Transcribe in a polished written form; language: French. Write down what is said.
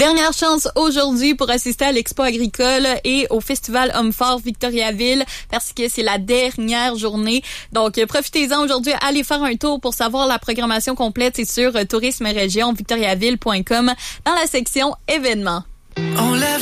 Dernière chance aujourd'hui pour assister à l'Expo agricole et au Festival Hommes Forts Victoriaville parce que c'est la dernière journée. Donc, profitez-en aujourd'hui. Allez faire un tour pour savoir la programmation complète. C'est sur tourisme région victoriaville.com dans la section événements. On lève